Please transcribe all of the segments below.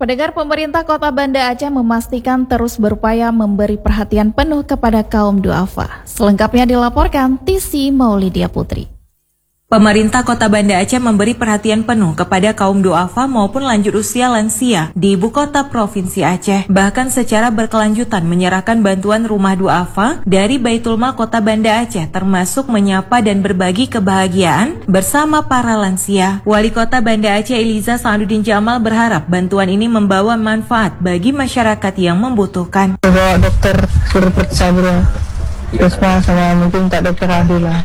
Pendengar, pemerintah Kota Banda Aceh memastikan terus berupaya memberi perhatian penuh kepada kaum duafa. Selengkapnya dilaporkan Tisi Maulidia Putri. Pemerintah Kota Banda Aceh memberi perhatian penuh kepada kaum duafa maupun lanjut usia lansia di ibu kota Provinsi Aceh. Bahkan secara berkelanjutan menyerahkan bantuan rumah duafa dari Baitul Mal Kota Banda Aceh, termasuk menyapa dan berbagi kebahagiaan bersama para lansia. Wali Kota Banda Aceh Eliza Sa'aduddin Jamal berharap bantuan ini membawa manfaat bagi masyarakat yang membutuhkan. Bawa dokter suruh periksa dulu, terus sama mungkin tak dokter ahli lah.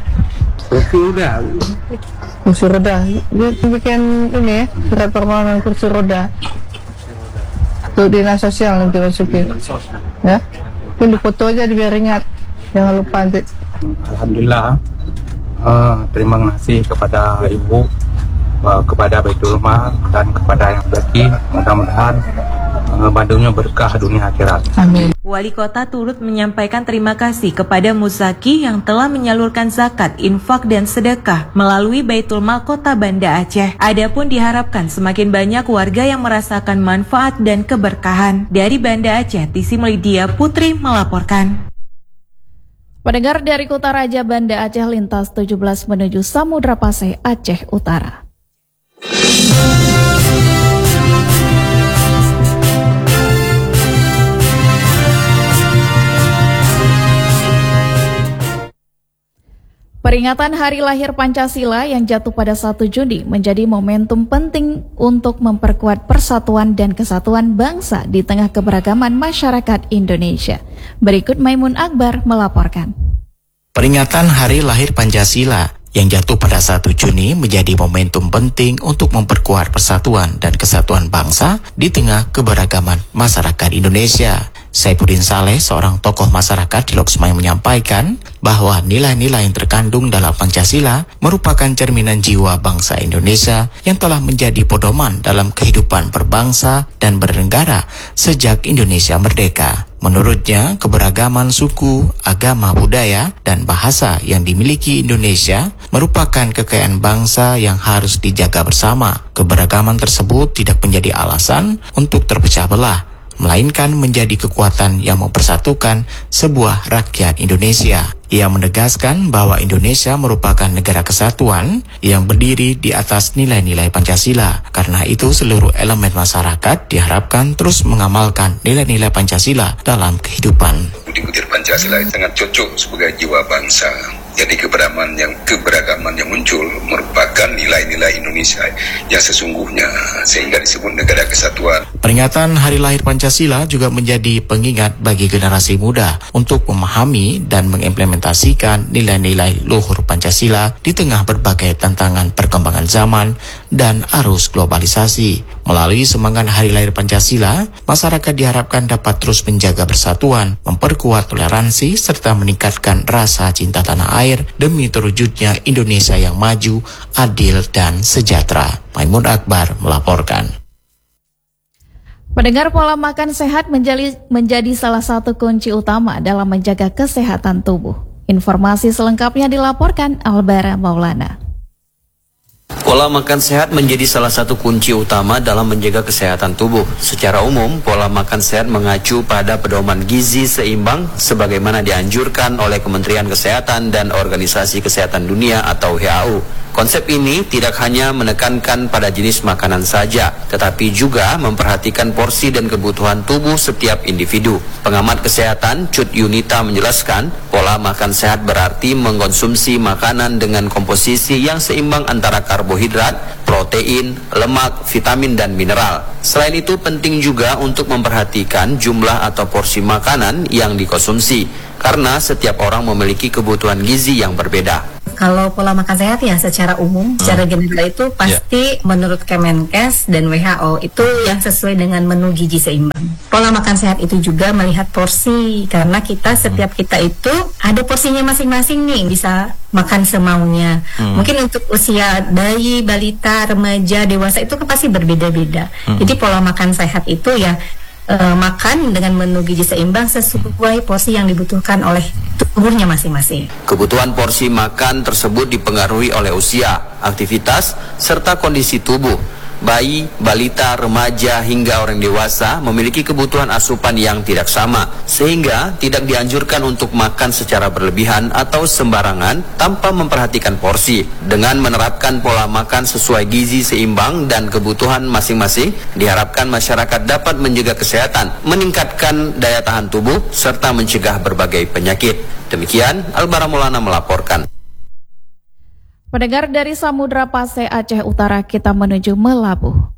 Kursi roda, dia bikin ini ya, surat permohonan kursi roda untuk dinas sosial nanti masukin ya, mungkin di foto aja biar ingat, jangan lupa nanti. Alhamdulillah, terima kasih kepada ibu, kepada Baitul Mal dan kepada yang berarti, mudah-mudahan Bandungnya berkah dunia akhirat. Amin. Wali Kota turut menyampaikan terima kasih kepada Muzaki yang telah menyalurkan zakat, infak dan sedekah melalui Baitul Mal Kota Banda Aceh. Adapun diharapkan semakin banyak warga yang merasakan manfaat dan keberkahan. Dari Banda Aceh, Tisi Maulidia Putri melaporkan. Pendengar, dari Kota Raja Banda Aceh lintas 17 menuju Samudra Pasai, Aceh Utara. Peringatan Hari Lahir Pancasila yang jatuh pada 1 Juni menjadi momentum penting untuk memperkuat persatuan dan kesatuan bangsa di tengah keberagaman masyarakat Indonesia. Berikut Maimun Akbar melaporkan. Peringatan Hari Lahir Pancasila yang jatuh pada 1 Juni menjadi momentum penting untuk memperkuat persatuan dan kesatuan bangsa di tengah keberagaman masyarakat Indonesia. Saifuddin Saleh, seorang tokoh masyarakat di Lok Semai, menyampaikan bahwa nilai-nilai yang terkandung dalam Pancasila merupakan cerminan jiwa bangsa Indonesia yang telah menjadi pedoman dalam kehidupan berbangsa dan bernegara sejak Indonesia merdeka. Menurutnya, keberagaman suku, agama, budaya, dan bahasa yang dimiliki Indonesia merupakan kekayaan bangsa yang harus dijaga bersama. Keberagaman tersebut tidak menjadi alasan untuk terpecah belah, melainkan menjadi kekuatan yang mempersatukan sebuah rakyat Indonesia. Ia menegaskan bahwa Indonesia merupakan negara kesatuan yang berdiri di atas nilai-nilai Pancasila. Karena itu, seluruh elemen masyarakat diharapkan terus mengamalkan nilai-nilai Pancasila dalam kehidupan. Budi-budi Pancasila sangat cocok sebagai jiwa bangsa. Jadi keberagaman yang muncul merupakan nilai-nilai Indonesia yang sesungguhnya, sehingga disebut negara kesatuan. Peringatan Hari Lahir Pancasila juga menjadi pengingat bagi generasi muda untuk memahami dan mengimplementasikan nilai-nilai luhur Pancasila di tengah berbagai tantangan perkembangan zaman dan arus globalisasi. Melalui semangat Hari Lahir Pancasila, masyarakat diharapkan dapat terus menjaga persatuan, memperkuat toleransi, serta meningkatkan rasa cinta tanah air demi terwujudnya Indonesia yang maju, adil, dan sejahtera. Maimun Akbar melaporkan. Pendengar, pola makan sehat menjadi salah satu kunci utama dalam menjaga kesehatan tubuh. Informasi selengkapnya dilaporkan Albara Maulana. Pola makan sehat menjadi salah satu kunci utama dalam menjaga kesehatan tubuh. Secara umum, pola makan sehat mengacu pada pedoman gizi seimbang sebagaimana dianjurkan oleh Kementerian Kesehatan dan Organisasi Kesehatan Dunia atau WHO. Konsep ini tidak hanya menekankan pada jenis makanan saja, tetapi juga memperhatikan porsi dan kebutuhan tubuh setiap individu. Pengamat kesehatan Cut Yunita menjelaskan, pola makan sehat berarti mengkonsumsi makanan dengan komposisi yang seimbang antara karbohidrat, protein, lemak, vitamin, dan mineral. Selain itu, penting juga untuk memperhatikan jumlah atau porsi makanan yang dikonsumsi, karena setiap orang memiliki kebutuhan gizi yang berbeda. Kalau pola makan sehat ya secara umum, secara general itu pasti menurut Kemenkes dan WHO itu yang sesuai dengan menu gizi seimbang. Pola makan sehat itu juga melihat porsi, karena setiap kita itu ada porsinya masing-masing nih, bisa makan semaunya. Mungkin untuk usia bayi, balita, remaja, dewasa itu kan pasti berbeda-beda. Jadi pola makan sehat itu ya makan dengan menu gizi seimbang sesuai porsi yang dibutuhkan oleh tubuhnya masing-masing. Kebutuhan porsi makan tersebut dipengaruhi oleh usia, aktivitas, serta kondisi tubuh. bayi, balita, remaja, hingga orang dewasa memiliki kebutuhan asupan yang tidak sama, sehingga tidak dianjurkan untuk makan secara berlebihan atau sembarangan tanpa memperhatikan porsi. Dengan menerapkan pola makan sesuai gizi seimbang dan kebutuhan masing-masing, diharapkan masyarakat dapat menjaga kesehatan, meningkatkan daya tahan tubuh, serta mencegah berbagai penyakit. Demikian, Albara Maulana melaporkan. Pendengar, dari Samudra Pasai Aceh Utara kita menuju Melabuh.